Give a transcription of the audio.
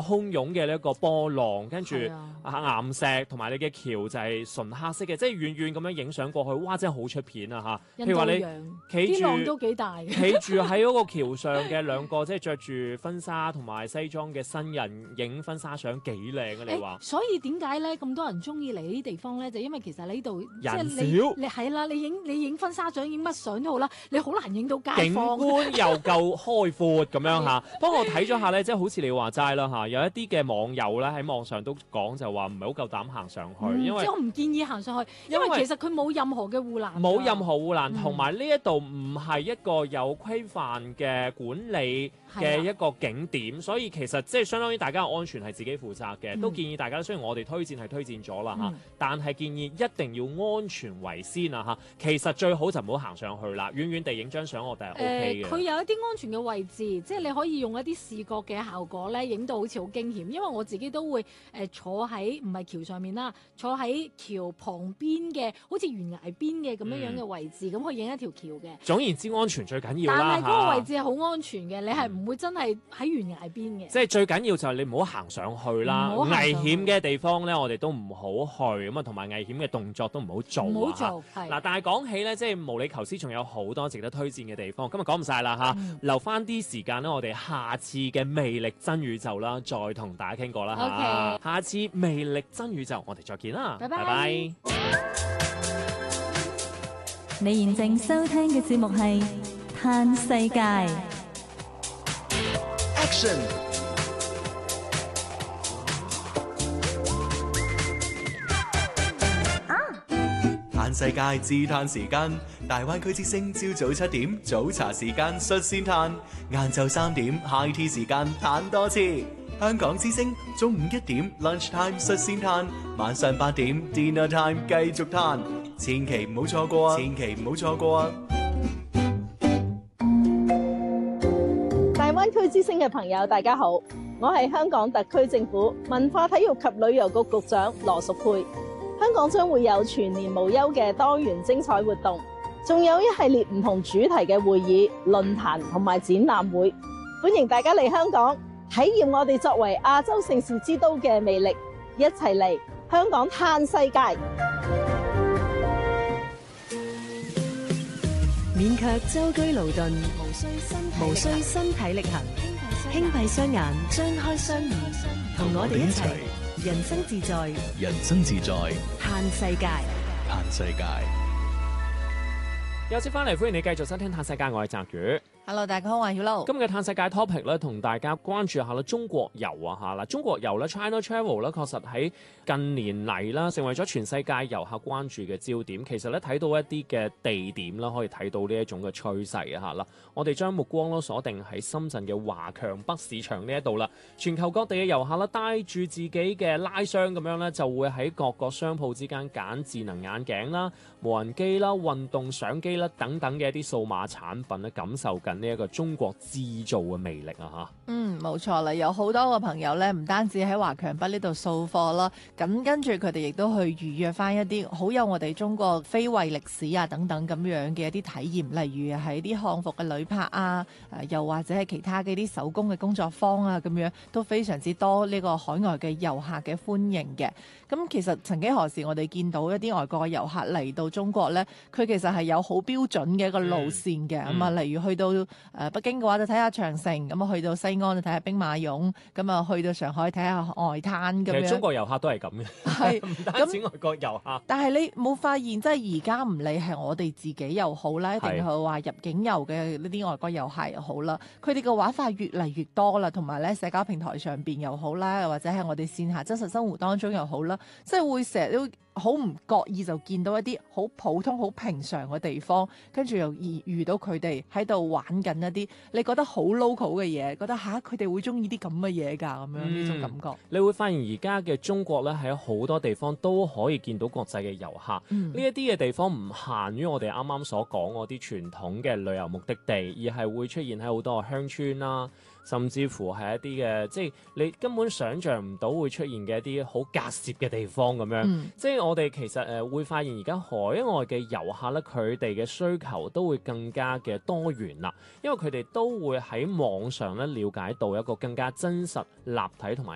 洶湧嘅呢一個波浪，跟住岩石同埋你嘅橋就係純黑色嘅，即係遠遠咁樣影相過去，哇！真係好出片啊嚇！譬如話你企住， 啲浪都幾大嘅， 企住喺嗰個橋上嘅兩個即係着住婚紗同埋西裝嘅新人影婚紗相幾靚啊！你話？ 所以點解咧咁多人中意嚟呢啲地方咧？就因為其實呢度人少， 你係啦，你影婚紗相影乜相都好啦，你好難影到街坊。 景觀又夠開闊咁樣嚇。不過我睇咗下咧，即係好似你話齋啦嚇，有一啲嘅網友咧喺網上都講就話唔係好夠膽行上去，因為即係我唔建議行上去，因為其實佢冇任何嘅護欄， 冇任何護欄，同埋呢一度唔係一個有規範嘅管理嘅一個景點，所以其實即係相當於大家嘅安全係自己負責嘅，都建議大家。雖然我哋推薦咗啦嚇，但係建議一定要安全為先啊嚇。其實最好就唔好行上去啦，遠遠地影張相我哋係 OK 嘅。 佢有一啲安全嘅位置，即係你可以用一啲視覺嘅效果咧，影到好似好驚險。因為我自己都會坐喺唔係橋上面啦，坐喺橋旁邊嘅好似懸崖邊嘅咁樣嘅位置，咁去影一條橋嘅。 總言之，安全最緊要啦。 但係嗰個位置係好安全嘅，你係唔會真係喺懸崖邊嘅。 即係最緊要就係你唔好行上去啦，危險嘅地方咧，我哋都唔好去咁啊，同埋危險嘅動作都唔好做。唔好做係嗱，但係講起咧，即係無理求思，仲有好多值得推薦嘅地方。今日講唔晒啦嚇，留翻啲時間咧，我哋下次嘅魅力真宇宙啦，再同大家傾過啦嚇。 Okay. 下次魅力真宇宙，我哋再見啦， 拜拜。 拜拜。 你現正收聽嘅節目係《嘆世界》。 Action！嘆世界自嘆時間，大灣區之聲朝早7點早茶時間率先嘆，晏晝3點 high tea 時間嘆多次。香港之聲中午1點 lunch time 率先嘆，晚上8點 dinner time 繼續嘆，千祈唔好錯過啊！千祈唔好錯過啊！ 大灣區之聲嘅朋友，大家好，我係香港特區政府文化體育及旅遊局局長羅淑佩。香港將會有全年無休嘅多元精彩活動，仲有一系列唔同主題嘅會議、論壇同埋展覽會，歡迎大家嚟香港體驗我哋作為亞洲盛事之都嘅魅力，一齊嚟香港嘆世界。 免卻舟車勞頓，無需身體力行，輕閉雙眼，張開雙耳，同我哋一齊人生自在， 人生自在， 嘆世界， 嘆世界。 有次翻嚟，歡迎你繼續收聽《嘆世界》，我係澤宇。 Hello， 大家好，我係曉露。 今日嘅嘆世界 topic 咧，同大家關注下啦，中國遊啊嚇嗱，中國遊咧 China Travel 咧，確實喺近年嚟啦，成為咗全世界遊客關注嘅焦點。其實咧，睇到一啲嘅地點啦，可以睇到呢一種嘅趨勢啊嚇啦。我哋將目光咯鎖定喺深圳嘅華強北市場呢一度啦。全球各地嘅遊客啦，帶住自己嘅拉箱咁樣咧，就會喺各個商鋪之間揀智能眼鏡啦、無人機啦、運動相機啦等等嘅一啲數碼產品咧，感受緊呢一個中國製造嘅魅力啊嚇！ 冇錯啦，有好多個朋友咧，唔單止喺華強北呢度掃貨啦，咁跟住佢哋亦都去預約翻一啲好有我哋中國非遺歷史啊等等咁樣嘅一啲體驗，例如係啲漢服嘅旅拍啊，又或者係其他嘅啲手工嘅工作坊啊，咁樣都非常之多呢個海外嘅遊客嘅歡迎嘅。咁其實曾幾何時我哋見到一啲外國嘅遊客嚟到中國咧，佢其實係有好標準嘅一個路線嘅。咁啊，例如去到北京嘅話就睇下長城，咁啊去到西安就睇下兵馬俑，咁啊去到上海睇下外灘咁樣。 其實中國遊客都係咁嘅，係唔單止外國遊客。 但係你冇發現，即係而家唔理係我哋自己又好啦，一定係話入境遊嘅呢啲外國遊客又好啦，佢哋嘅玩法越嚟越多啦，同埋咧社交平台上邊又好啦，又或者係我哋線下真實生活當中又好啦，即係會成日都好唔覺意就見到一啲好普通、好平常嘅地方，跟住又遇到佢哋喺度玩緊一啲你覺得好 local 嘅嘢，覺得佢哋會中意啲咁嘅嘢㗎，咁樣呢種感覺。 你會發現而家嘅中國咧，喺好多地方都可以見到國際嘅遊客。呢一啲嘅地方唔限於我哋啱啱所講嗰啲傳統嘅旅遊目的地，而係會出現喺好多鄉村啦。甚至乎係一啲嘅，即係你根本想像唔到會出現嘅一啲好隔涉嘅地方咁樣。即係我哋其實會發現而家海外嘅遊客咧，佢哋嘅需求都會更加嘅多元啦，因為佢哋都會喺網上咧了解到一個更加真實、立體同埋